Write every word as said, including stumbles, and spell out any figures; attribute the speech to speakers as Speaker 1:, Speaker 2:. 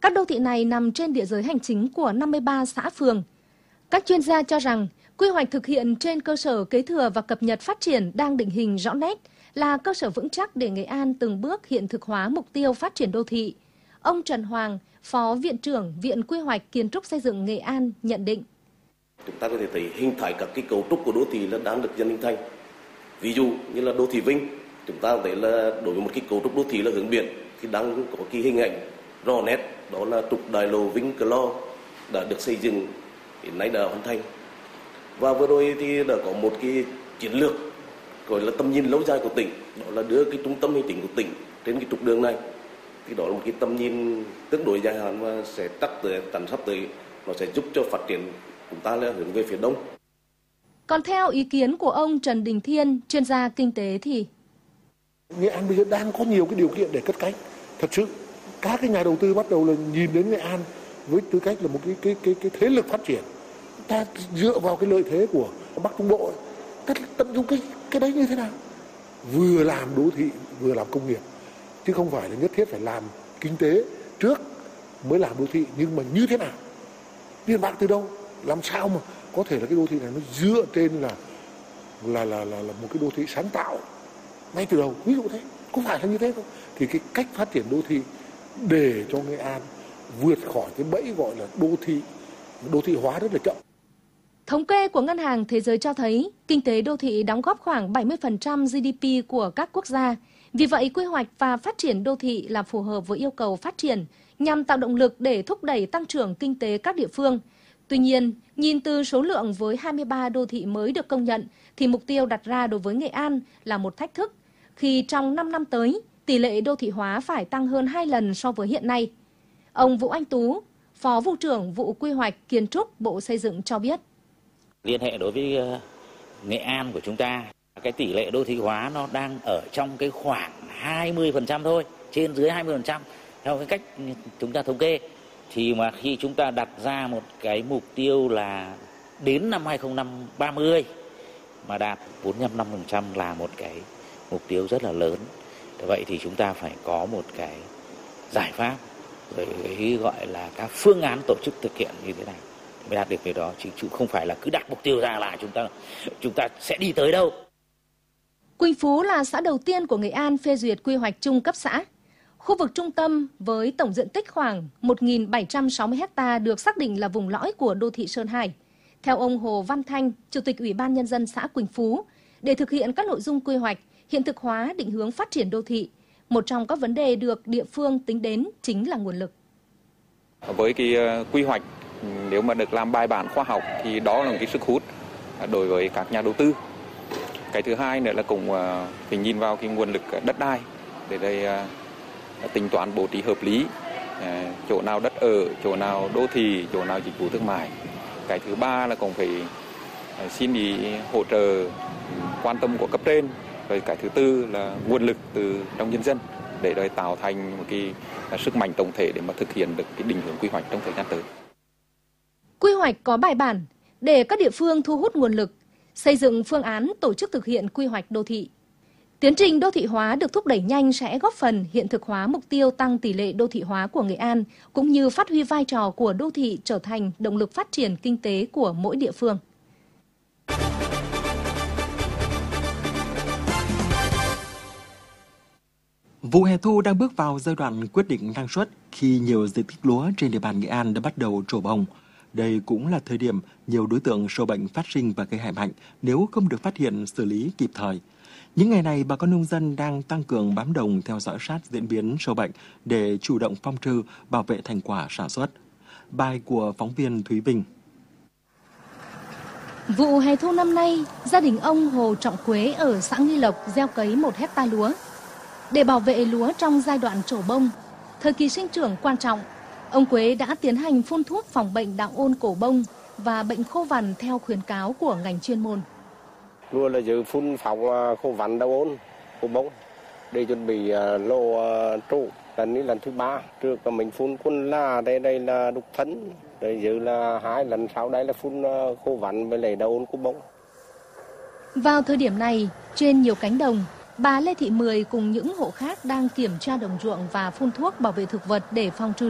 Speaker 1: Các đô thị này nằm trên địa giới hành chính của năm mươi ba xã phường. Các chuyên gia cho rằng, quy hoạch thực hiện trên cơ sở kế thừa và cập nhật phát triển đang định hình rõ nét, là cơ sở vững chắc để Nghệ An từng bước hiện thực hóa mục tiêu phát triển đô thị. Ông Trần Hoàng, Phó Viện trưởng Viện Quy hoạch Kiến trúc Xây dựng Nghệ An nhận định.
Speaker 2: Chúng ta có thể thấy hình thái các cái cấu trúc của đô thị là đang được dần hình thành. Ví dụ như là đô thị Vinh, chúng ta có thể là đối với một cái cấu trúc đô thị là hướng biển thì đang có cái hình ảnh rõ nét, đó là trục đại lộ Vinh Clo đã được xây dựng, hiện nay đã hoàn thành. Và vừa rồi thì đã có một cái chiến lược gọi là tầm nhìn lâu dài của tỉnh, đó là đưa cái trung tâm hành chính của tỉnh trên cái trục đường này. Thì đó là một cái tầm nhìn tương đối dài hạn và sẽ chắc tới tầm sắp tới nó sẽ giúp cho phát triển chúng ta là hướng về phía đông.
Speaker 1: Còn theo ý kiến của ông Trần Đình Thiên, chuyên gia kinh tế thì
Speaker 3: Nghệ An bây giờ đang có nhiều cái điều kiện để cất cánh. Thật sự các cái nhà đầu tư bắt đầu là nhìn đến Nghệ An với tư cách là một cái cái cái cái thế lực phát triển. Ta dựa vào cái lợi thế của Bắc Trung Bộ, ta tận dụng cái cái đấy như thế nào? Vừa làm đô thị vừa làm công nghiệp, chứ không phải là nhất thiết phải làm kinh tế trước mới làm đô thị, nhưng mà như thế nào? Tiền bạc từ đâu? Làm sao mà có thể là cái đô thị này nó dựa trên là là là là, là một cái đô thị sáng tạo ngay từ đầu, ví dụ thế, có phải là như thế không? Thì cái cách phát triển đô thị để cho Nghệ An vượt khỏi cái bẫy gọi là đô thị đô thị hóa rất là chậm.
Speaker 1: Thống kê của Ngân hàng Thế giới cho thấy, kinh tế đô thị đóng góp khoảng bảy mươi phần trăm giê đê pê của các quốc gia. Vì vậy, quy hoạch và phát triển đô thị là phù hợp với yêu cầu phát triển, nhằm tạo động lực để thúc đẩy tăng trưởng kinh tế các địa phương. Tuy nhiên, nhìn từ số lượng với hai mươi ba đô thị mới được công nhận, thì mục tiêu đặt ra đối với Nghệ An là một thách thức, khi trong năm năm tới, tỷ lệ đô thị hóa phải tăng hơn hai lần so với hiện nay. Ông Vũ Anh Tú, Phó Vụ trưởng Vụ Quy hoạch Kiến trúc Bộ Xây dựng cho biết.
Speaker 4: Liên hệ đối với Nghệ An của chúng ta, cái tỷ lệ đô thị hóa nó đang ở trong cái khoảng hai mươi phần trăm thôi, trên dưới hai mươi phần trăm theo cái cách chúng ta thống kê. Thì mà khi chúng ta đặt ra một cái mục tiêu là đến năm hai không ba mươi mà đạt bốn mươi lăm phẩy năm phần trăm là một cái mục tiêu rất là lớn. Vậy thì chúng ta phải có một cái giải pháp, rồi cái gọi là các phương án tổ chức thực hiện như thế nào mới đạt được việc đó, chứ không phải là cứ đặt mục tiêu ra là chúng ta chúng ta sẽ đi tới đâu.
Speaker 1: Quỳnh Phú là xã đầu tiên của Nghệ An phê duyệt quy hoạch chung cấp xã. Khu vực trung tâm với tổng diện tích khoảng một nghìn bảy trăm sáu mươi héc ta được xác định là vùng lõi của đô thị Sơn Hải. Theo ông Hồ Văn Thanh, Chủ tịch Ủy ban Nhân dân xã Quỳnh Phú, để thực hiện các nội dung quy hoạch, hiện thực hóa định hướng phát triển đô thị, một trong các vấn đề được địa phương tính đến chính là nguồn lực.
Speaker 5: Với cái quy hoạch, nếu mà được làm bài bản khoa học thì đó là một cái sức hút đối với các nhà đầu tư. Cái thứ hai nữa là cũng phải nhìn vào cái nguồn lực đất đai để đây tính toán bố trí hợp lý, chỗ nào đất ở, chỗ nào đô thị, chỗ nào dịch vụ thương mại. Cái thứ ba là cũng phải xin ý hỗ trợ quan tâm của cấp trên. Rồi cái thứ tư là nguồn lực từ trong nhân dân để rồi tạo thành một cái sức mạnh tổng thể để mà thực hiện được cái định hướng quy hoạch trong thời gian tới.
Speaker 1: Quy hoạch có bài bản để các địa phương thu hút nguồn lực, xây dựng phương án tổ chức thực hiện quy hoạch đô thị. Tiến trình đô thị hóa được thúc đẩy nhanh sẽ góp phần hiện thực hóa mục tiêu tăng tỷ lệ đô thị hóa của Nghệ An, cũng như phát huy vai trò của đô thị trở thành động lực phát triển kinh tế của mỗi địa phương.
Speaker 6: Vụ hè thu đang bước vào giai đoạn quyết định năng suất khi nhiều diện tích lúa trên địa bàn Nghệ An đã bắt đầu trổ bông. Đây cũng là thời điểm nhiều đối tượng sâu bệnh phát sinh và gây hại mạnh nếu không được phát hiện xử lý kịp thời. Những ngày này, bà con nông dân đang tăng cường bám đồng theo dõi sát diễn biến sâu bệnh để chủ động phòng trừ, bảo vệ thành quả sản xuất. Bài của phóng viên Thúy Vinh.
Speaker 1: Vụ hè thu năm nay, gia đình ông Hồ Trọng Quế ở xã Nghi Lộc gieo cấy một hecta lúa. Để bảo vệ lúa trong giai đoạn trổ bông, thời kỳ sinh trưởng quan trọng, ông Quế đã tiến hành phun thuốc phòng bệnh đạo ôn cổ bông và bệnh khô vằn theo khuyến cáo của ngành chuyên môn.
Speaker 7: Lúa là dự phun phòng khô vằn đạo ôn cổ bông để chuẩn bị lô trụ. Lầnนี้lần thứ ba, trước là mình phun quân la, đây đây là đục phấn, rồi dự là hai lần sau đây là phun khô vằn với lại đạo ôn cổ bông.
Speaker 1: Vào thời điểm này, trên nhiều cánh đồng, bà Lê Thị Mười cùng những hộ khác đang kiểm tra đồng ruộng và phun thuốc bảo vệ thực vật để phòng trừ